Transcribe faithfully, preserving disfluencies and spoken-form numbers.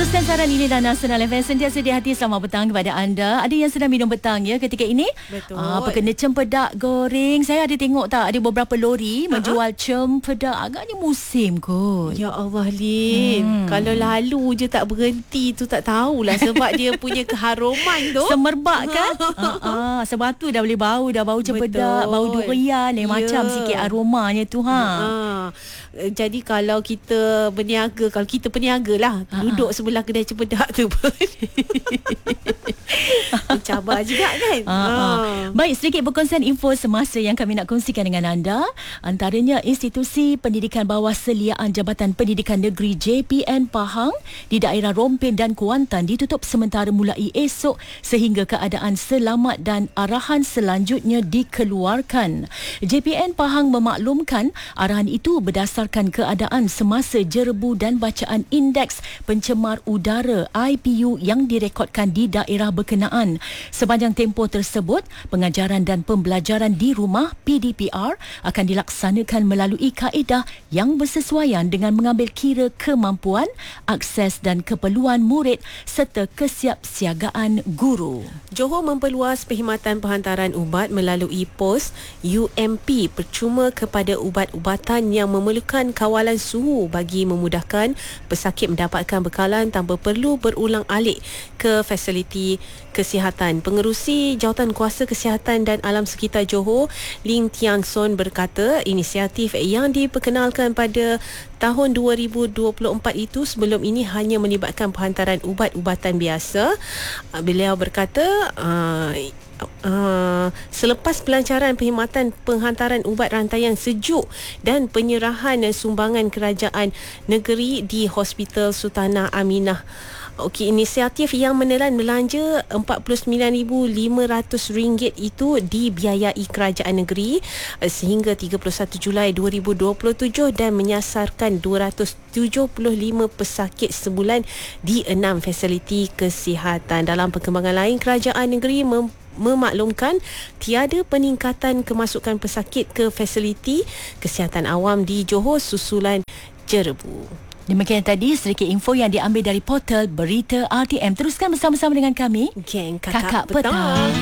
Teruskan saran ini dan Nasional F M sentiasa di hati. Selamat petang kepada anda. Ada yang sedang minum petang ya ketika ini? Betul. Ah, perkena cempedak goreng. Saya ada tengok tak ada beberapa lori uh-huh. menjual cempedak. Agaknya musim kot. Ya Allah Lin, hmm. kalau lalu je tak berhenti tu tak tahulah sebab dia punya keharuman tu. Semerbak kan? uh, uh, sebab tu dah boleh bau, dah bau cempedak, bau durian, lain yeah. macam sikit aromanya tu ha. Uh-huh. Jadi kalau kita berniaga, kalau kita peniaga lah uh-huh. duduk sebelah kedai cempedak tu pun mencabar juga kan. uh-huh. uh. Baik, sedikit berkongsian info semasa yang kami nak kongsikan dengan anda. Antaranya Institusi Pendidikan Bawah Seliaan Jabatan Pendidikan Negeri J P N Pahang di daerah Rompin dan Kuantan ditutup sementara mulai esok sehingga keadaan selamat dan arahan selanjutnya dikeluarkan. J P N Pahang memaklumkan arahan itu berdasarkan keadaan semasa jerebu dan bacaan indeks pencemar udara I P U yang direkodkan di daerah berkenaan. Sepanjang tempoh tersebut, pengajaran dan pembelajaran di rumah P D P R akan dilaksanakan melalui kaedah yang bersesuaian dengan mengambil kira kemampuan, akses dan keperluan murid serta kesiapsiagaan guru. Johor memperluas perkhidmatan penghantaran ubat melalui pos U M P percuma kepada ubat-ubatan yang memerlukan kawalan suhu bagi memudahkan pesakit mendapatkan bekalan tanpa perlu berulang-alik ke fasiliti kesihatan. Pengerusi Jawatankuasa Kesihatan dan Alam Sekitar Johor, Ling Tian Son berkata, inisiatif yang diperkenalkan pada tahun dua ribu dua puluh empat itu sebelum ini hanya melibatkan penghantaran ubat-ubatan biasa. Beliau berkata, uh, Uh, selepas pelancaran perkhidmatan penghantaran ubat rantaian sejuk dan penyerahan sumbangan kerajaan negeri di Hospital Sultanah Aminah. Okey, inisiatif yang menelan belanja empat puluh sembilan ribu lima ratus ringgit itu dibiayai kerajaan negeri sehingga tiga puluh satu Julai dua ribu dua puluh tujuh dan menyasarkan dua ratus tujuh puluh lima pesakit sebulan di enam fasiliti kesihatan. Dalam perkembangan lain, kerajaan negeri mem- memaklumkan tiada peningkatan kemasukan pesakit ke fasiliti kesihatan awam di Johor susulan jerebu. Demikian tadi sedikit info yang diambil dari portal Berita R T M. Teruskan bersama-sama dengan kami, Geng Kakak, Kakak Petang. Petang.